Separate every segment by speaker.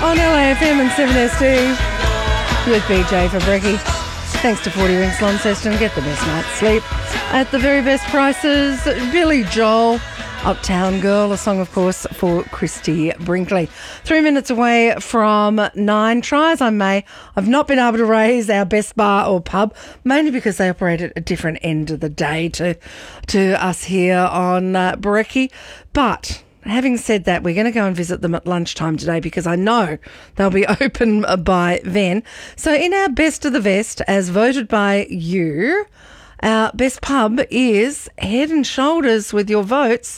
Speaker 1: on LAFM and 7ST with BJ for Brekkie. Thanks to 40 Winks Launceston. Get the best night's sleep at the very best prices. Billy Joel, Uptown Girl, a song, of course, for Christy Brinkley. 3 minutes away from 9. Try as I may, I've not been able to raise our best bar or pub, mainly because they operate at a different end of the day to us here on Brekkie. But having said that, we're going to go and visit them at lunchtime today because I know they'll be open by then. So in our best of the vest, as voted by you, our best pub is head and shoulders with your votes,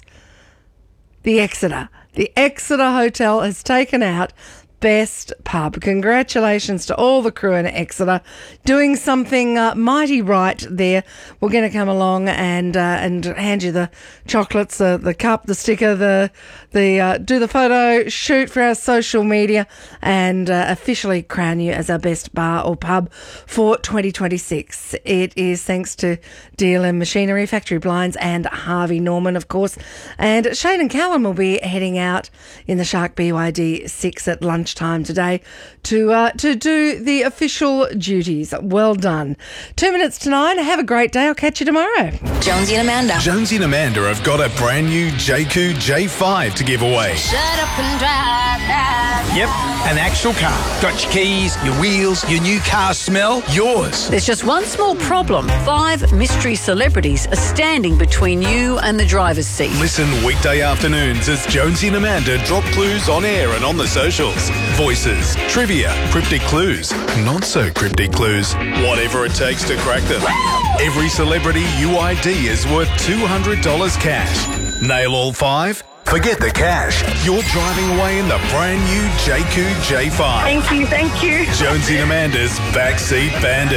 Speaker 1: the Exeter. The Exeter Hotel has taken out best pub. Congratulations to all the crew in Exeter doing something mighty right there. We're going to come along and hand you the chocolates, the cup, the sticker, the do the photo shoot for our social media and officially crown you as our best bar or pub for 2026. It is thanks to DLM Machinery, Factory Blinds and Harvey Norman, of course. And Shane and Callum will be heading out in the Shark BYD 6 at lunchtime today to do the official duties. Well done. 2 minutes to 9. Have a great day. I'll catch you tomorrow.
Speaker 2: Jonesy and Amanda.
Speaker 3: Jonesy and Amanda have got a brand new JQ J5 to give away.
Speaker 2: Shut up and drive now.
Speaker 4: Yep, an actual car. Got your keys, your wheels, your new car smell, yours.
Speaker 5: There's just one small problem. 5 mystery celebrities are standing between you and the driver's seat.
Speaker 3: Listen weekday afternoons as Jonesy and Amanda drop clues on air and on the socials. Voices, trivia, cryptic clues, not so cryptic clues, whatever it takes to crack them. Every celebrity UID is worth $200 cash. Nail all 5? Forget the cash. You're driving away in the brand new JQ J5.
Speaker 1: Thank you.
Speaker 3: Jonesy and Amanda's Backseat Bandit.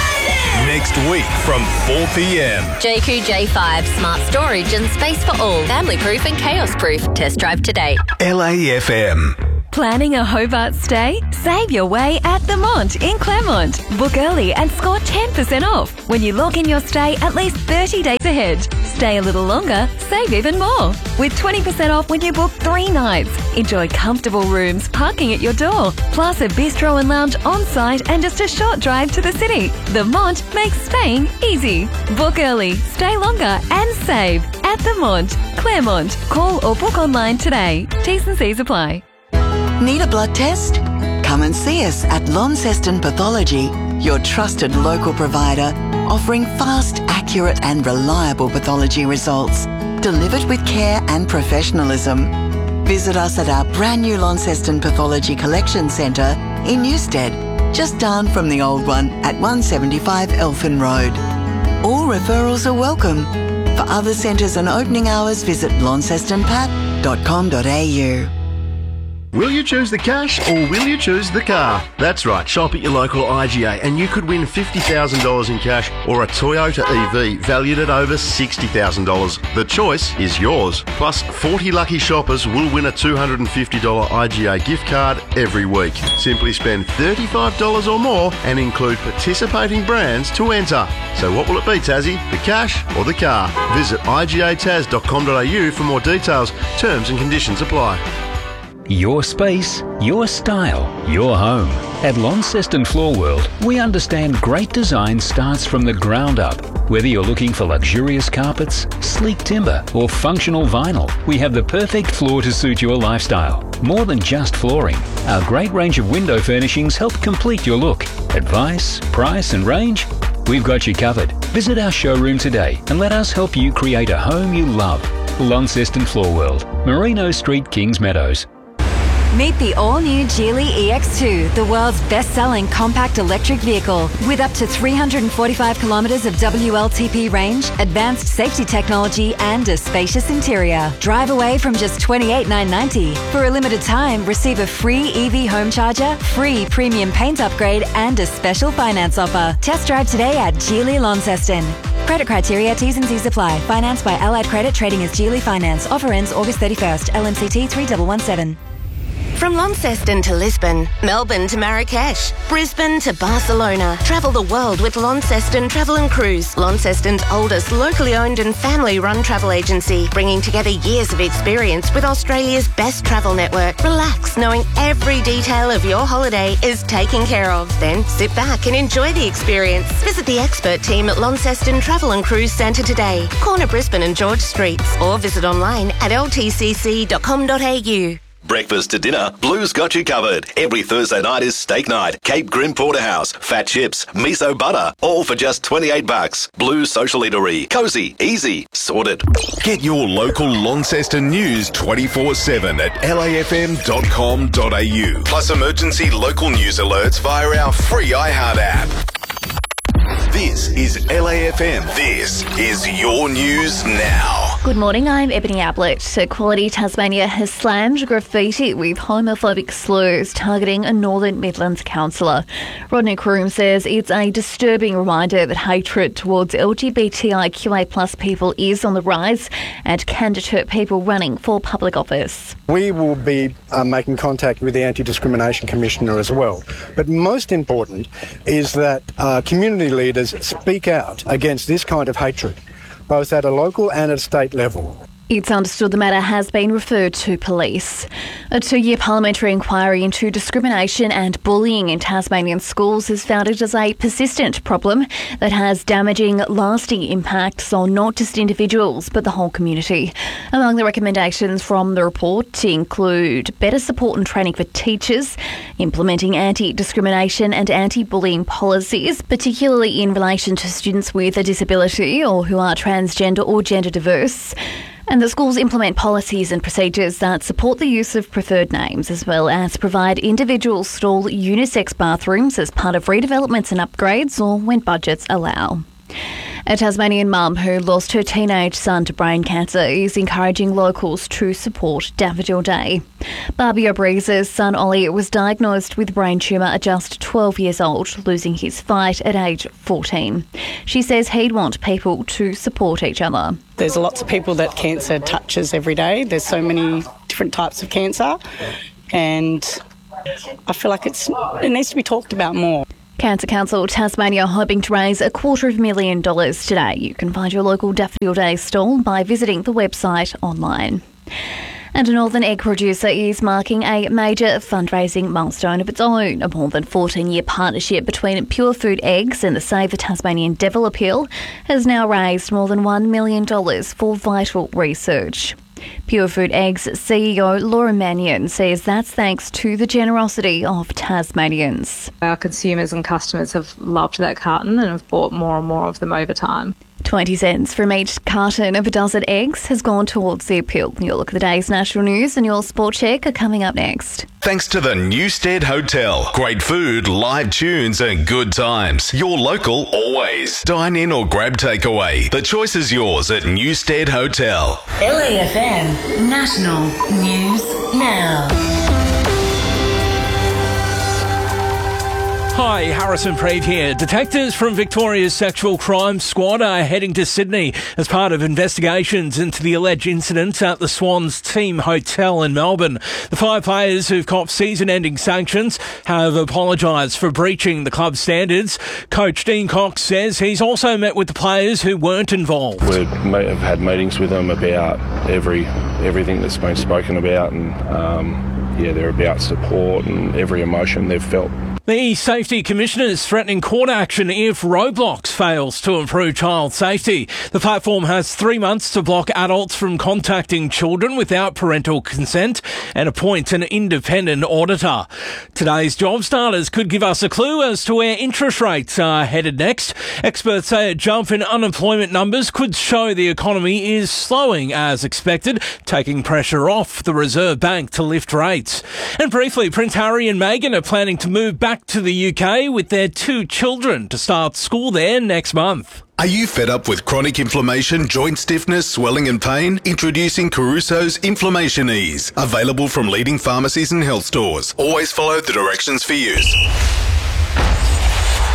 Speaker 3: Next week from 4 p.m.
Speaker 2: JQ J5, smart storage and space for all. Family proof and chaos proof. Test drive today.
Speaker 3: LAFM.
Speaker 6: Planning a Hobart stay? Save your way at The Mont in Claremont. Book early and score 10% off when you lock in your stay at least 30 days ahead. Stay a little longer, save even more. With 20% off when you book 3 nights. Enjoy comfortable rooms, parking at your door, plus a bistro and lounge on site and just a short drive to the city. The Mont makes staying easy. Book early, stay longer and save at The Mont, Claremont. Call or book online today. T's and C's apply.
Speaker 7: Need a blood test? Come and see us at Launceston Pathology, your trusted local provider, offering fast, accurate and reliable pathology results, delivered with care and professionalism. Visit us at our brand new Launceston Pathology Collection Centre in Newstead, just down from the old one at 175 Elphin Road. All referrals are welcome. For other centres and opening hours, visit launcestonpat.com.au.
Speaker 8: Will you choose the cash or will you choose the car? That's right, shop at your local IGA and you could win $50,000 in cash or a Toyota EV valued at over $60,000. The choice is yours. Plus, 40 lucky shoppers will win a $250 IGA gift card every week. Simply spend $35 or more and include participating brands to enter. So what will it be, Tassie? The cash or the car? Visit igataz.com.au for more details. Terms and conditions apply.
Speaker 9: Your space, your style, your home. At Launceston Floor World, we understand great design starts from the ground up. Whether you're looking for luxurious carpets, sleek timber, or functional vinyl, we have the perfect floor to suit your lifestyle. More than just flooring, our great range of window furnishings help complete your look. Advice, price, and range? We've got you covered. Visit our showroom today and let us help you create a home you love. Launceston Floor World, Merino Street, Kings Meadows.
Speaker 6: Meet the all-new Geely EX2, the world's best-selling compact electric vehicle. With up to 345 kilometres of WLTP range, advanced safety technology and a spacious interior. Drive away from just $28,990. For a limited time, receive a free EV home charger, free premium paint upgrade and a special finance offer. Test drive today at Geely Launceston. Credit criteria, T's and C's apply. Financed by Allied Credit, trading as Geely Finance. Offer ends August 31st. LMCT 3117.
Speaker 10: From Launceston to Lisbon, Melbourne to Marrakesh, Brisbane to Barcelona. Travel the world with Launceston Travel and Cruise, Launceston's oldest locally owned and family-run travel agency, bringing together years of experience with Australia's best travel network. Relax, knowing every detail of your holiday is taken care of. Then sit back and enjoy the experience. Visit the expert team at Launceston Travel and Cruise Centre today, corner Brisbane and George Streets, or visit online at ltcc.com.au.
Speaker 11: Breakfast to dinner, Blue's got you covered. Every Thursday night is steak night. Cape Grim Porterhouse, fat chips, miso butter, all for just $28. Blue's social eatery. Cosy, easy, sorted.
Speaker 3: Get your local Launceston news 24/7 at lafm.com.au. Plus emergency local news alerts via our free iHeart app. This is LAFM. This is your news now.
Speaker 6: Good morning, I'm Ebony Ablett. Equality Tasmania has slammed graffiti with homophobic slurs targeting a Northern Midlands councillor. Rodney Croom says it's a disturbing reminder that hatred towards LGBTIQA+ people is on the rise and can deter people running for public office.
Speaker 12: We will be making contact with the Anti-Discrimination Commissioner as well. But most important is that community leaders speak out against this kind of hatred, both at a local and at a state level.
Speaker 6: It's understood the matter has been referred to police. A 2-year parliamentary inquiry into discrimination and bullying in Tasmanian schools has found it as a persistent problem that has damaging, lasting impacts on not just individuals but the whole community. Among the recommendations from the report include better support and training for teachers, implementing anti-discrimination and anti-bullying policies, particularly in relation to students with a disability or who are transgender or gender diverse, and the schools implement policies and procedures that support the use of preferred names, as well as provide individual stall unisex bathrooms as part of redevelopments and upgrades or when budgets allow. A Tasmanian mum who lost her teenage son to brain cancer is encouraging locals to support Daffodil Day. Barbie O'Brien's son Ollie was diagnosed with brain tumour at just 12 years old, losing his fight at age 14. She says he'd want people to support each other.
Speaker 13: There's lots of people that cancer touches every day. There's so many different types of cancer, and I feel like it needs to be talked about more.
Speaker 6: Cancer Council Tasmania hoping to raise $250,000 today. You can find your local Daffodil Day stall by visiting the website online. And a Northern egg producer is marking a major fundraising milestone of its own. A more than 14-year partnership between Pure Food Eggs and the Save the Tasmanian Devil Appeal has now raised more than $1 million for vital research. Pure Food Eggs CEO Laura Mannion says that's thanks to the generosity of Tasmanians.
Speaker 14: Our consumers and customers have loved that carton and have bought more and more of them over time.
Speaker 6: 20 cents from each carton of a dozen eggs has gone towards the appeal. Your look at the day's national news and your sport check are coming up next.
Speaker 3: Thanks to the Newstead Hotel. Great food, live tunes and good times. Your local always. Dine in or grab takeaway. The choice is yours at Newstead Hotel.
Speaker 15: LAFM National News Now.
Speaker 16: Hi, Harrison Preet here. Detectives from Victoria's Sexual Crime Squad are heading to Sydney as part of investigations into the alleged incident at the Swans Team Hotel in Melbourne. The 5 players who've copped season-ending sanctions have apologised for breaching the club standards. Coach Dean Cox says he's also met with the players who weren't involved.
Speaker 17: We have had meetings with them about everything that's been spoken about, and they're about support and every emotion they've felt.
Speaker 16: The Safety Commissioner is threatening court action if Roblox fails to improve child safety. The platform has 3 months to block adults from contacting children without parental consent and appoint an independent auditor. Today's job starters could give us a clue as to where interest rates are headed next. Experts say a jump in unemployment numbers could show the economy is slowing as expected, taking pressure off the Reserve Bank to lift rates. And briefly, Prince Harry and Meghan are planning to move back to the UK with their 2 children to start school there next month.
Speaker 3: Are you fed up with chronic inflammation, joint stiffness, swelling and pain? Introducing Caruso's Inflammation Ease. Available from leading pharmacies and health stores. Always follow the directions for use.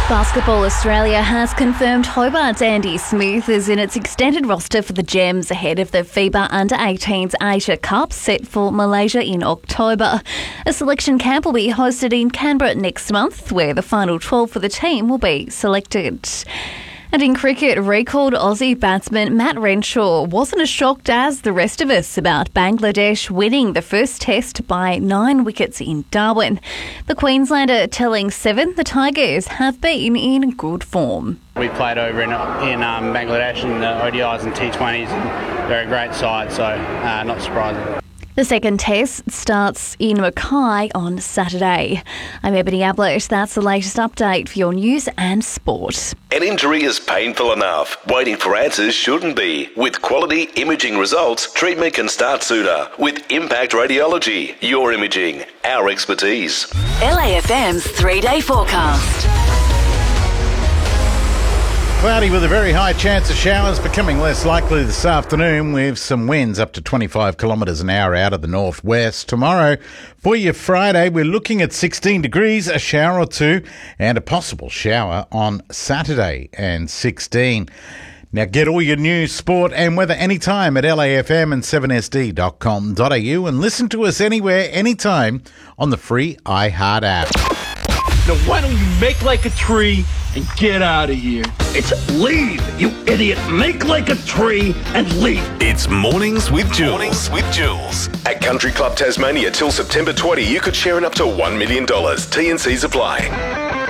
Speaker 6: Basketball Australia has confirmed Hobart's Andy Smith is in its extended roster for the Gems ahead of the FIBA Under-18s Asia Cup set for Malaysia in October. A selection camp will be hosted in Canberra next month, where the final 12 for the team will be selected. And in cricket, recalled Aussie batsman Matt Renshaw wasn't as shocked as the rest of us about Bangladesh winning the first test by 9 wickets in Darwin. The Queenslander telling Seven the Tigers have been in good form.
Speaker 18: We played over in Bangladesh in the ODIs and T20s, and they're a great side, so not surprising.
Speaker 6: The second test starts in Mackay on Saturday. I'm Ebony Ablett. That's the latest update for your news and sport.
Speaker 11: An injury is painful enough. Waiting for answers shouldn't be. With quality imaging results, treatment can start sooner. With Impact Radiology, your imaging, our expertise.
Speaker 15: LAFM's 3-day forecast.
Speaker 19: Cloudy with a very high chance of showers, becoming less likely this afternoon with some winds up to 25 kilometres an hour out of the northwest. Tomorrow, for your Friday, we're looking at 16 degrees, a shower or two, and a possible shower on Saturday and 16. Now get all your news, sport and weather anytime at LAFM and 7sd.com.au and listen to us anywhere, anytime on the free iHeart app.
Speaker 20: Now why don't you make like a tree and get out of here? It's leave, you idiot. Make like a tree and leave.
Speaker 3: It's Mornings with Jules. At Country Club Tasmania till September 20, you could share in up to $1 million. T&Cs apply.